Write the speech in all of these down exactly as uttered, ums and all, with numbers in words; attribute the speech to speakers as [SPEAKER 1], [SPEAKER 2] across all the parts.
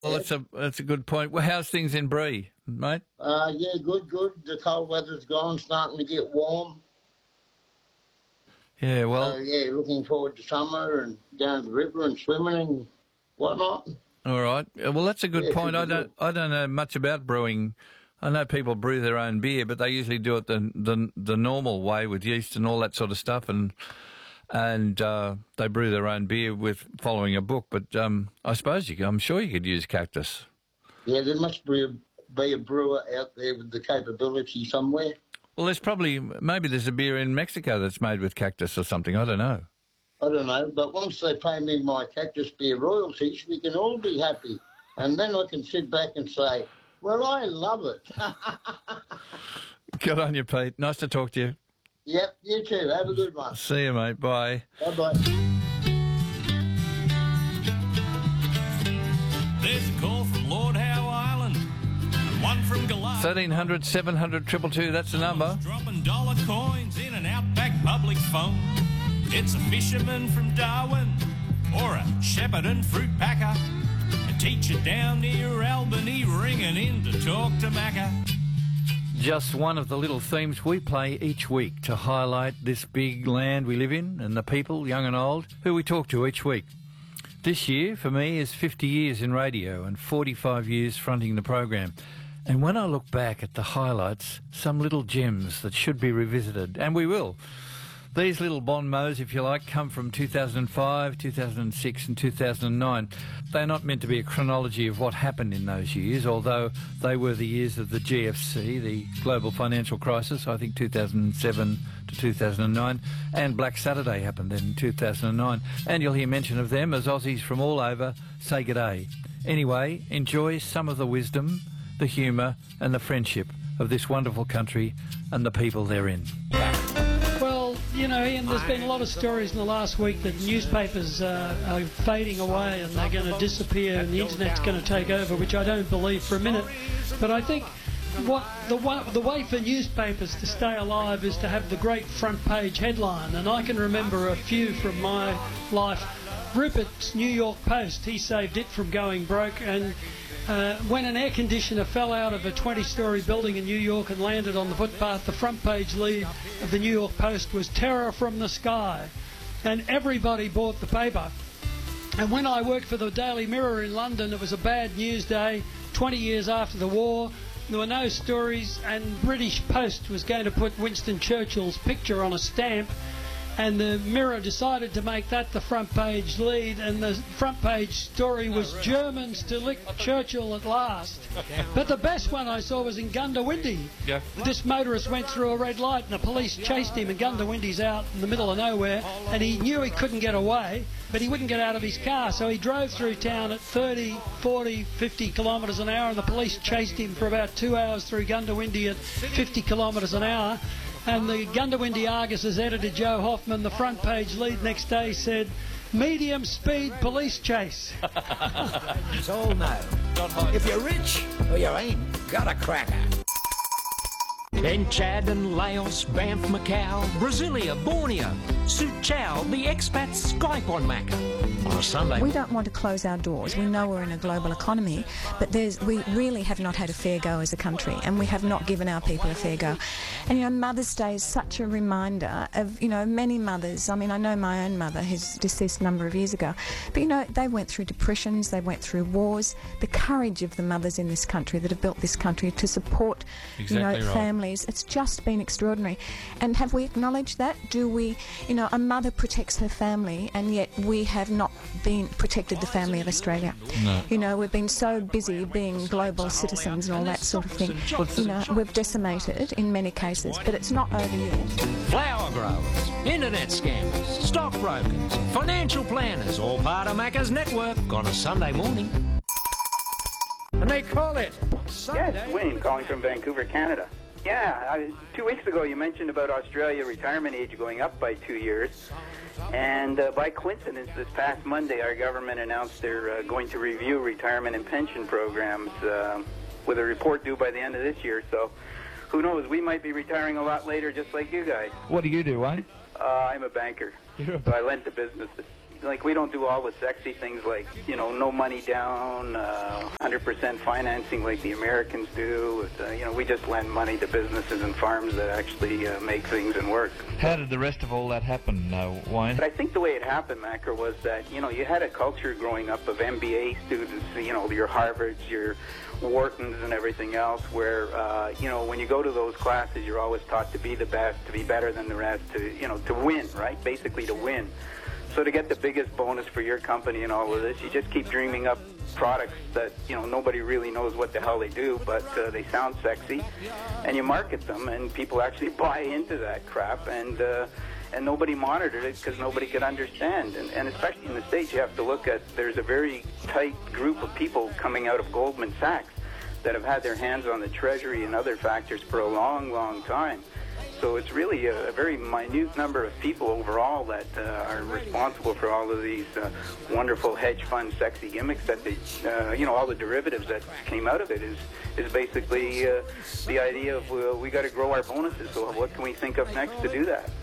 [SPEAKER 1] Well, that's a that's a good point. Well, how's things in Bree, mate?
[SPEAKER 2] Uh, yeah, good, good. The cold weather's gone, starting to get warm.
[SPEAKER 1] Yeah, well...
[SPEAKER 2] So, yeah, looking forward to summer and down to the river and swimming and whatnot.
[SPEAKER 1] All right. Well, that's a good
[SPEAKER 2] Yeah,
[SPEAKER 1] point. I
[SPEAKER 2] should be
[SPEAKER 1] don't I don't know much about brewing. I know people brew their own beer, but they usually do it the the, the normal way with yeast and all that sort of stuff, and and uh, they brew their own beer with following a book. But um, I suppose you, I'm sure you could use Cactus.
[SPEAKER 2] Yeah, there must be a, be a brewer out there with the capability somewhere.
[SPEAKER 1] Well, there's probably, maybe there's a beer in Mexico that's made with Cactus or something. I don't know.
[SPEAKER 2] I don't know, but once they pay me my Cactus beer royalties, we can all be happy. And then I can sit back and say, well, I love it.
[SPEAKER 1] Good on you, Pete. Nice to talk to you.
[SPEAKER 2] Yep, you too. Have a good one.
[SPEAKER 1] See you, mate. Bye.
[SPEAKER 2] Bye-bye.
[SPEAKER 3] There's a call from Lord Howe Island, and one from Galah.
[SPEAKER 1] thirteen hundred, seven hundred, two two two, that's the number.
[SPEAKER 3] Dropping dollar coins in an outback public phone. It's a fisherman from Darwin, or a Shepparton fruit packer, a teacher down near Albany ringing in to talk to Macca.
[SPEAKER 1] Just one of the little themes we play each week to highlight this big land we live in and the people, young and old, who we talk to each week. This year, for me, is fifty years in radio and forty-five years fronting the program. And when I look back at the highlights, some little gems that should be revisited, and we will. These little bon mots, if you like, come from two thousand five, two thousand six and two thousand nine. They're not meant to be a chronology of what happened in those years, although they were the years of the G F C, the global financial crisis, I think two thousand seven to two thousand nine, and Black Saturday happened then in two thousand nine. And you'll hear mention of them as Aussies from all over say g'day. Anyway, enjoy some of the wisdom, the humour and the friendship of this wonderful country and the people therein.
[SPEAKER 4] You know, Ian, there's been a lot of stories in the last week that newspapers uh, are fading away and they're going to disappear and the internet's going to take over, which I don't believe for a minute. But I think what the, wa the way for newspapers to stay alive is to have the great front page headline. And I can remember a few from my life. Rupert's New York Post, he saved it from going broke. And Uh, when an air conditioner fell out of a twenty-storey building in New York and landed on the footpath, the front page lead of the New York Post was "Terror from the Sky," and everybody bought the paper. And when I worked for the Daily Mirror in London, it was a bad news day, twenty years after the war. There were no stories, and British Post was going to put Winston Churchill's picture on a stamp. And the Mirror decided to make that the front page lead, and the front page story was "Germans to lick Churchill at last." But the best one I saw was in Gundawindi.
[SPEAKER 1] Yeah.
[SPEAKER 4] This motorist went through a red light and the police chased him, and Gundawindi's out in the middle of nowhere, and he knew he couldn't get away, but he wouldn't get out of his car, so he drove through town at thirty, forty, fifty kilometres an hour, and the police chased him for about two hours through Gundawindi at fifty kilometres an hour. And the Gundawindi Argus's editor, Joe Hoffman, the front page lead next day said, "Medium speed police chase."
[SPEAKER 5] It's all now. If you're rich or you ain't got a cracker.
[SPEAKER 6] Then Chad and Laos, Banff, Macau, Brasilia, Borneo, Suchow, the expats Skype on Macca on a Sunday.
[SPEAKER 7] We don't want to close our doors. We know we're in a global economy, but there's, we really have not had a fair go as a country, and we have not given our people a fair go. And, you know, Mother's Day is such a reminder of, you know, many mothers. I mean, I know my own mother, who's deceased a number of years ago, but, you know, they went through depressions, they went through wars. The courage of the mothers in this country that have built this country to support,
[SPEAKER 1] exactly
[SPEAKER 7] you know,
[SPEAKER 1] right.
[SPEAKER 7] families. It's just been extraordinary. And have we acknowledged that? Do we, you know, a mother protects her family, and yet we have not been protected the family of Australia.
[SPEAKER 1] No.
[SPEAKER 7] You know, we've been so busy being global citizens and all that sort of thing. You know, we've decimated in many cases, but it's not over yet.
[SPEAKER 6] Flower growers, internet scammers, stockbrokers, financial planners, all part of Macca's network on a Sunday morning.
[SPEAKER 5] And they call it Sunday.
[SPEAKER 8] Yes, Wayne calling from Vancouver, Canada. Yeah, I, two weeks ago you mentioned about Australia retirement age going up by two years. And uh, by coincidence, this past Monday, our government announced they're uh, going to review retirement and pension programs uh, with a report due by the end of this year. So who knows, we might be retiring a lot later just like you guys.
[SPEAKER 1] What do you do, Wayne?
[SPEAKER 8] Uh, I'm a banker, so I lend to businesses. like we don't do all the sexy things like, you know, no money down, uh, one hundred percent financing like the Americans do. Uh, you know, we just lend money to businesses and farms that actually uh, make things and work.
[SPEAKER 1] How did the rest of all that happen, uh, Wayne?
[SPEAKER 8] But I think the way it happened, Macro, was that, you know, you had a culture growing up of M B A students, you know, your Harvards, your Whartons and everything else, where, uh, you know, when you go to those classes, you're always taught to be the best, to be better than the rest, to, you know, to win, right? Basically to win. So to get the biggest bonus for your company and all of this, you just keep dreaming up products that, you know, nobody really knows what the hell they do, but uh, they sound sexy, and you market them, and people actually buy into that crap, and uh, and nobody monitored it because nobody could understand. And, and especially in the States, you have to look at, there's a very tight group of people coming out of Goldman Sachs that have had their hands on the Treasury and other factors for a long, long time. So it's really a, a very minute number of people overall that uh, are responsible for all of these uh, wonderful hedge fund sexy gimmicks that they, uh, you know, all the derivatives that came out of it is, is basically uh, the idea of uh, we got to grow our bonuses. So what can we think of next to do that?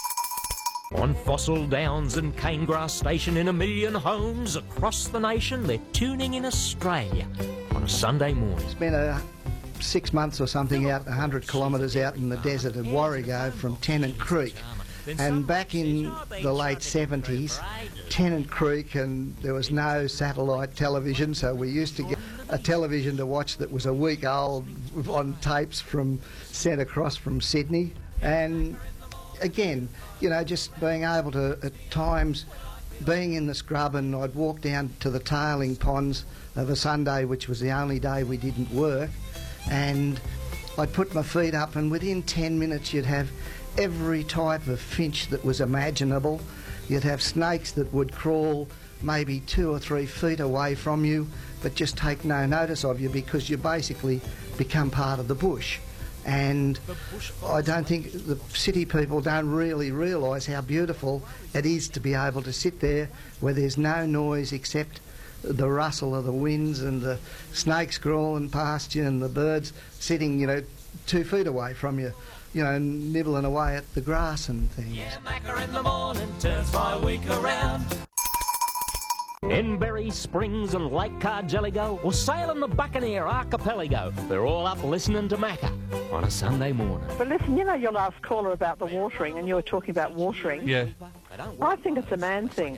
[SPEAKER 6] On Fossil Downs and Canegrass Station in a million homes across the nation, they're tuning in Australia on a Sunday morning.
[SPEAKER 9] It's been a six months or something out, one hundred kilometres out in the desert of Warrego from Tennant Creek. And back in the late seventies, Tennant Creek, and there was no satellite television, so we used to get a television to watch that was a week old on tapes from sent across from Sydney. And again, you know, just being able to, at times, being in the scrub, and I'd walk down to the tailing ponds of a Sunday, which was the only day we didn't work, and I'd put my feet up, and within ten minutes you'd have every type of finch that was imaginable. You'd have snakes that would crawl maybe two or three feet away from you, but just take no notice of you because you basically become part of the bush. And I don't think the city people don't really realise how beautiful it is to be able to sit there where there's no noise except the rustle of the winds and the snakes crawling past you and the birds sitting, you know, two feet away from you, you know, nibbling away at the grass and things.
[SPEAKER 6] Yeah, Macca in the morning turns my week around. In Berry Springs and Lake Cargelligo, or sailing the Buccaneer Archipelago, they're all up listening to Macca on a Sunday morning.
[SPEAKER 10] But listen, you know your last caller about the watering, and you were talking about watering.
[SPEAKER 1] Yeah.
[SPEAKER 10] I think it's a man thing.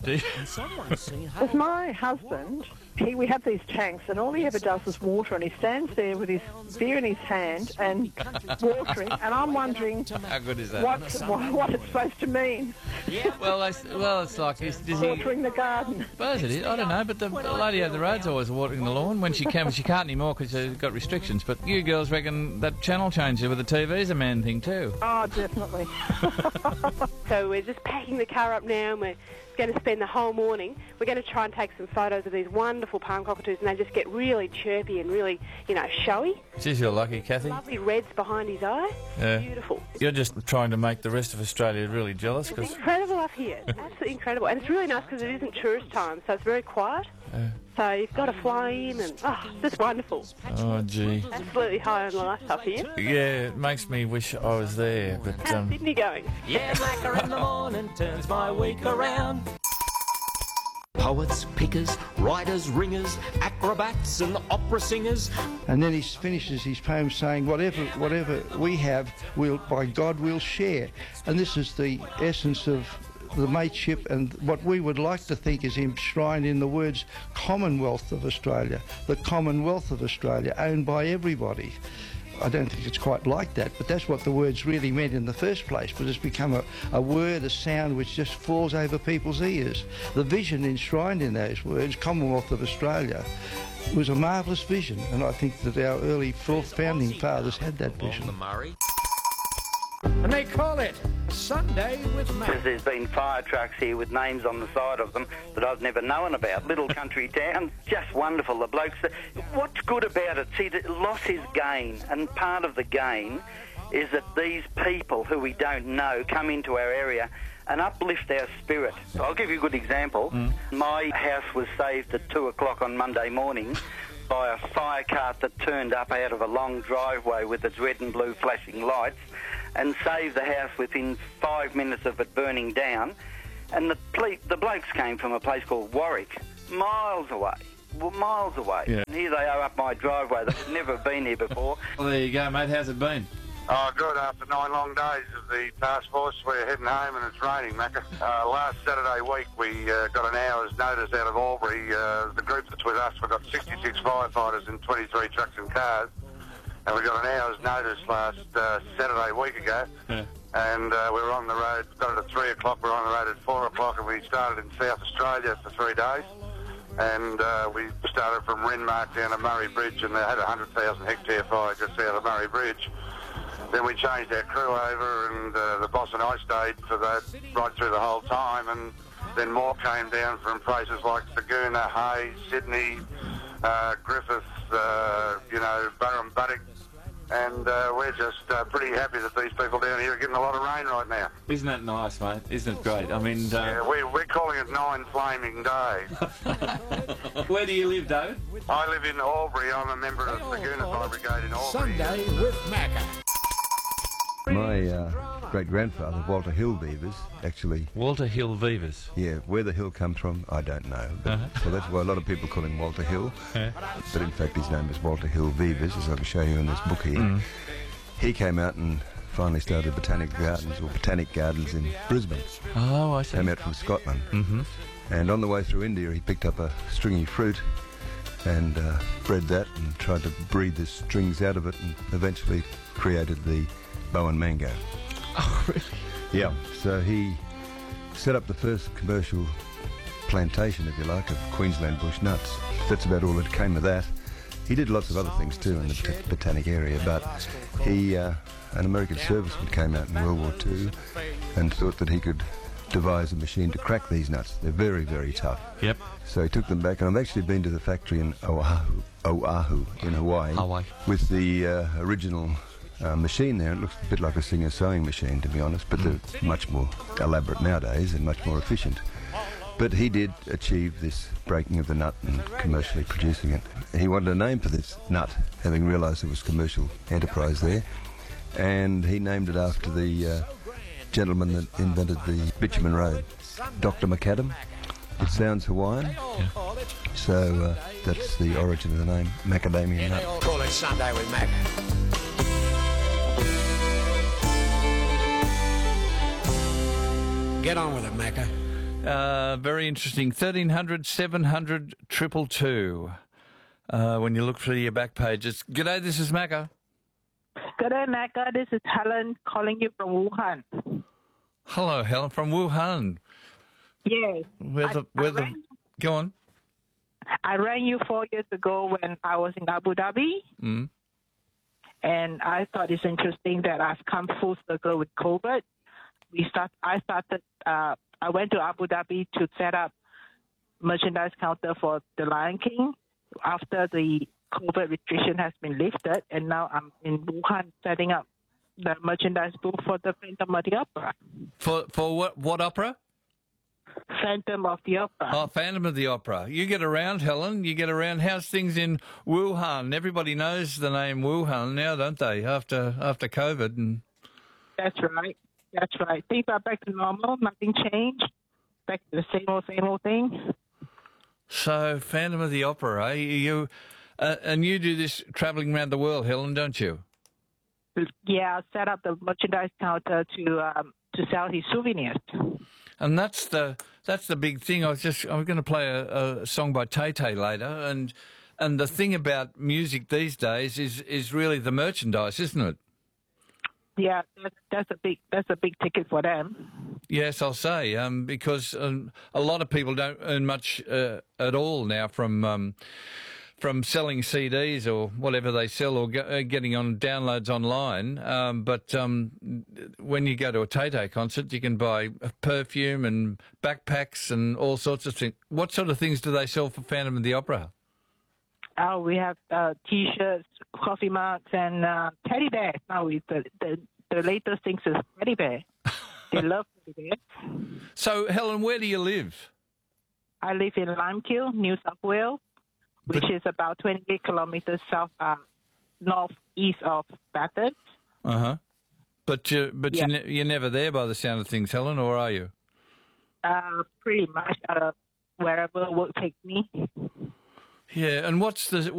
[SPEAKER 10] Because my husband, he, we have these tanks, and all he ever does is water, and he stands there with his beer in his hand and watering, and I'm wondering
[SPEAKER 1] how good is that?
[SPEAKER 10] What, what, what it's supposed to mean.
[SPEAKER 1] Yeah. Well, I, well, it's like is, does he
[SPEAKER 10] watering the garden.
[SPEAKER 1] Suppose it is. I don't know, but the lady over the road's always watering the lawn when she can. But she can't anymore because she's got restrictions. But you girls reckon that channel changer with the T V's a man thing too?
[SPEAKER 10] Oh, definitely.
[SPEAKER 11] So we're just packing the car up now, and we're going to spend the whole morning. We're going to try and take some photos of these wonderful palm cockatoos, and they just get really chirpy and really, you know, showy.
[SPEAKER 1] Geez, you're lucky, Kathy.
[SPEAKER 11] Lovely reds behind his eye.
[SPEAKER 1] Yeah.
[SPEAKER 11] Beautiful.
[SPEAKER 1] You're just trying to make the rest of Australia really jealous.
[SPEAKER 11] It's
[SPEAKER 1] Cause...
[SPEAKER 11] incredible up here. Absolutely incredible. And it's really nice because it isn't tourist time, so it's very quiet.
[SPEAKER 1] Yeah.
[SPEAKER 11] So you've got to fly in, and oh, it's just wonderful.
[SPEAKER 1] Oh, gee.
[SPEAKER 11] Absolutely high on life up here.
[SPEAKER 1] Yeah, it makes me wish I was there. But
[SPEAKER 11] How's
[SPEAKER 1] um...
[SPEAKER 11] Sydney going?
[SPEAKER 6] Yeah, Macca in the morning turns my week around. Poets, pickers, writers, ringers, acrobats and opera singers.
[SPEAKER 9] And then he finishes his poem saying, whatever whatever we have, we'll, by God, we'll share. And this is the essence of the mateship, and what we would like to think is enshrined in the words Commonwealth of Australia, the Commonwealth of Australia, owned by everybody. I don't think it's quite like that, but that's what the words really meant in the first place, but it's become a, a word, a sound which just falls over people's ears. The vision enshrined in those words, Commonwealth of Australia, was a marvellous vision, and I think that our early founding fathers had that vision.
[SPEAKER 5] And they call it Sunday with Matt.
[SPEAKER 8] There's been fire trucks here with names on the side of them that I've never known about. Little country town, just wonderful. The blokes, what's good about it, see, the loss is gain, and part of the gain is that these people who we don't know come into our area and uplift our spirit. I'll give you a good example. Mm. My house was saved at two o'clock on Monday morning by a fire cart that turned up out of a long driveway with its red and blue flashing lights and saved the house within five minutes of it burning down.
[SPEAKER 12] and the ple- the blokes came from a place called Warwick, miles away, well, miles away.
[SPEAKER 1] Yeah.
[SPEAKER 12] And here they are up my driveway. They've never been here before.
[SPEAKER 1] Well, there you go, mate. How's it been?
[SPEAKER 13] Oh, good. After nine long days of the task force, we're heading home and it's raining, Macca. Uh, last Saturday week, we uh, got an hour's notice out of Albury. Uh, the group that's with us, we've got sixty-six firefighters and twenty-three trucks and cars. And we got an hour's notice last uh, Saturday week ago.
[SPEAKER 1] Yeah.
[SPEAKER 13] And uh, we were on the road, got it at three o'clock, we were on the road at four o'clock, and we started in South Australia for three days. And uh, we started from Renmark down to Murray Bridge, and they had a one hundred thousand hectare fire just out of Murray Bridge. Then we changed our crew over, and uh, the boss and I stayed for that right through the whole time. And then more came down from places like Saguna, Hay, Sydney, uh, Griffith, uh, you know, Burrumbuttock. And uh, we're just uh, pretty happy that these people down here are getting a lot of rain right now.
[SPEAKER 1] Isn't that nice, mate? Isn't it great? I mean... Uh...
[SPEAKER 13] Yeah, we, we're calling it nine flaming days.
[SPEAKER 1] Where do you live, David?
[SPEAKER 13] I live in Albury. I'm a member of the Saguna Fire Brigade in Albury.
[SPEAKER 5] Sunday with Macca.
[SPEAKER 14] My uh, great-grandfather, Walter Hill Beavers, actually...
[SPEAKER 1] Walter Hill Beavers?
[SPEAKER 14] Yeah, where the hill comes from, I don't know. But, uh-huh. So that's why a lot of people call him Walter Hill. Yeah. But in fact, his name is Walter Hill Beavers, as I can show you in this book here. Mm. He came out and finally started Botanic Gardens, or Botanic Gardens in Brisbane.
[SPEAKER 1] Oh, I see.
[SPEAKER 14] Came out from Scotland.
[SPEAKER 1] Mm-hmm.
[SPEAKER 14] And on the way through India, he picked up a stringy fruit and uh, bred that and tried to breed the strings out of it and eventually created the Bowen mango.
[SPEAKER 1] Oh, really?
[SPEAKER 14] Yeah. So he set up the first commercial plantation, if you like, of Queensland bush nuts. That's about all that came of that. He did lots of other things too in the bot- botanic area, but he, uh, an American serviceman came out in World War Two and thought that he could devise a machine to crack these nuts. They're very, very tough.
[SPEAKER 1] Yep.
[SPEAKER 14] So he took them back, and I've actually been to the factory in Oahu, Oahu in Hawaii,
[SPEAKER 1] Hawaii. with
[SPEAKER 14] the uh, original Uh, machine there. It looks a bit like a Singer sewing machine, to be honest, but they're much more elaborate nowadays and much more efficient. But he did achieve this breaking of the nut and commercially producing it. He wanted a name for this nut, having realised there was commercial enterprise there, and he named it after the uh, gentleman that invented the bitumen road, Doctor McAdam. It sounds Hawaiian, yeah. So uh, that's the origin of the name, macadamia nut.
[SPEAKER 5] Call it Sunday with Macca. Get on with it, Macca.
[SPEAKER 1] Uh, very interesting. thirteen hundred, seven hundred, two two two. Uh, when you look through your back pages. G'day, this is Macca.
[SPEAKER 15] G'day, Macca. This is Helen calling you from Wuhan.
[SPEAKER 1] Hello, Helen, from Wuhan.
[SPEAKER 15] Yes.
[SPEAKER 1] Where the,
[SPEAKER 15] I,
[SPEAKER 1] where
[SPEAKER 15] I
[SPEAKER 1] the,
[SPEAKER 15] rang,
[SPEAKER 1] go on.
[SPEAKER 15] I rang you four years ago when I was in Abu Dhabi.
[SPEAKER 1] Mm.
[SPEAKER 15] And I thought it's interesting that I've come full circle with COVID. We start. I started. Uh, I went to Abu Dhabi to set up merchandise counter for the Lion King after the COVID restriction has been lifted, and now I'm in Wuhan setting up the merchandise booth for the Phantom of the Opera.
[SPEAKER 1] For for what what opera?
[SPEAKER 15] Phantom of the Opera.
[SPEAKER 1] Oh, Phantom of the Opera. You get around, Helen. You get around. How's things in Wuhan? Everybody knows the name Wuhan now, don't they? After after COVID and.
[SPEAKER 15] That's right. That's right. Things are back to normal. Nothing changed. Back to the same old, same old thing.
[SPEAKER 1] So, Phantom of the Opera, eh? You, uh, and you do this travelling around the world, Helen, don't you?
[SPEAKER 15] Yeah, I set up the merchandise counter to um, to sell his souvenirs.
[SPEAKER 1] And that's the that's the big thing. I was just I'm going to play a, a song by Tay Tay later, and and the thing about music these days is is really the merchandise, isn't it?
[SPEAKER 15] Yeah, that's, that's a big that's a big ticket for them.
[SPEAKER 1] Yes, I'll say, um, because um, a lot of people don't earn much uh, at all now from um, from selling C Ds or whatever they sell, or get, uh, getting on downloads online. Um, but um, when you go to a Tay Tay concert, you can buy perfume and backpacks and all sorts of things. What sort of things do they sell for Phantom of the Opera?
[SPEAKER 15] Oh, we have uh, T-shirts, coffee mugs, and uh, teddy bears. Now, we, the, the the latest thing is teddy bear. They love teddy bears.
[SPEAKER 1] So, Helen, where do you live?
[SPEAKER 15] I live in Limekiln, New South Wales, which but, is about twenty-eight kilometres south, uh, northeast of Bathurst.
[SPEAKER 1] Uh huh. But you, but
[SPEAKER 15] yeah.
[SPEAKER 1] you ne- you're never there by the sound of things, Helen, or are you?
[SPEAKER 15] Uh, pretty much uh, wherever work takes me.
[SPEAKER 1] Yeah, and what's the